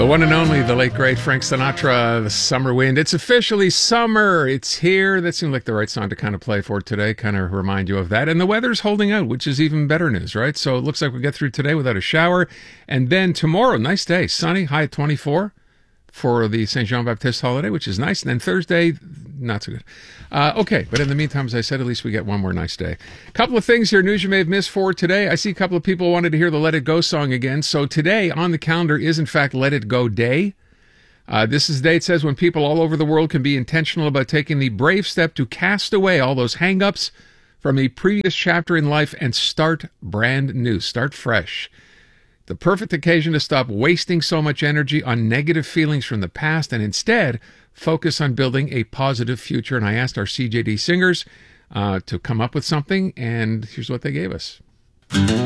The one and only, the late great Frank Sinatra, The Summer Wind. It's officially summer. It's here. That seemed like the right song to kind of play for today, kind of remind you of that. And the weather's holding out, which is even better news, right? So it looks like we get through today without a shower. And then tomorrow, nice day, sunny, high at 24 for the St. Jean-Baptiste holiday, which is nice. And then Thursday, not so good. Okay, but in the meantime, as I said, at least we get one more nice day. A couple of things here, news you may have missed for today. I see a couple of people wanted to hear the Let It Go song again. So today on the calendar is, in fact, Let It Go Day. This is the day, it says, when people all over the world can be intentional about taking the brave step to cast away all those hang-ups from a previous chapter in life and start brand new, start fresh. The perfect occasion to stop wasting so much energy on negative feelings from the past and instead focus on building a positive future. And I asked our CJD singers to come up with something, and here's what they gave us.